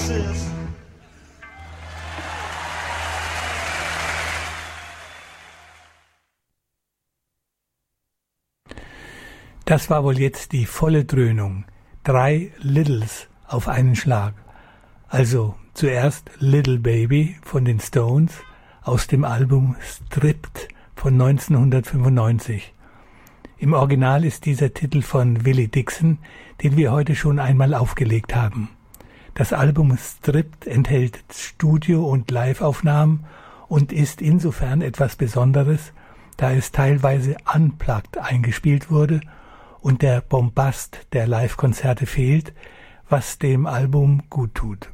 sis. Das war wohl jetzt die volle Dröhnung. 3 Littles auf einen Schlag. Also zuerst Little Baby von den Stones aus dem Album Stripped von 1995. Im Original ist dieser Titel von Willie Dixon, den wir heute schon einmal aufgelegt haben. Das Album Stripped enthält Studio- und Live-Aufnahmen und ist insofern etwas Besonderes, da es teilweise unplugged eingespielt wurde und der Bombast der Live-Konzerte fehlt, was dem Album gut tut.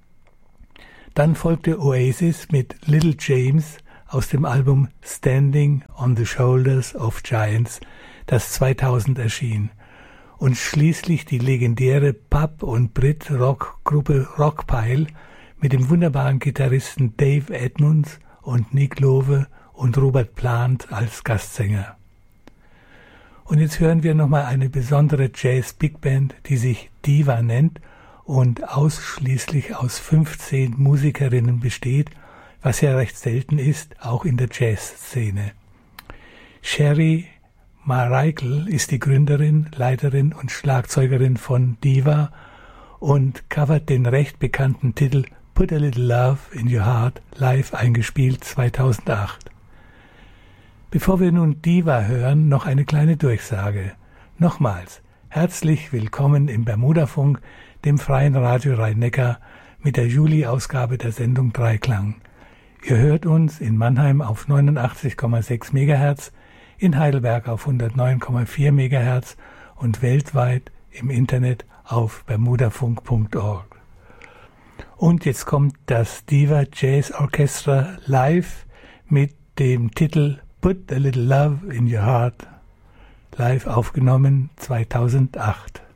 Dann folgte Oasis mit Little James aus dem Album Standing on the Shoulders of Giants, das 2000 erschien. Und schließlich die legendäre Pub- und Brit-Rock-Gruppe Rockpile mit dem wunderbaren Gitarristen Dave Edmunds und Nick Lowe und Robert Plant als Gastsänger. Und jetzt hören wir nochmal eine besondere Jazz-Big-Band, die sich Diva nennt und ausschließlich aus 15 Musikerinnen besteht, was ja recht selten ist, auch in der Jazz-Szene. Sherry Marikel ist die Gründerin, Leiterin und Schlagzeugerin von Diva und covert den recht bekannten Titel Put a Little Love in Your Heart, live eingespielt 2008. Bevor wir nun Diva hören, noch eine kleine Durchsage. Nochmals, herzlich willkommen im Bermudafunk, dem freien Radio Rhein-Neckar, mit der Juli-Ausgabe der Sendung Dreiklang. Ihr hört uns in Mannheim auf 89,6 MHz, in Heidelberg auf 109,4 MHz und weltweit im Internet auf bermudafunk.org. Und jetzt kommt das Diva Jazz Orchestra live mit dem Titel Put a Little Love in Your Heart, live aufgenommen 2008.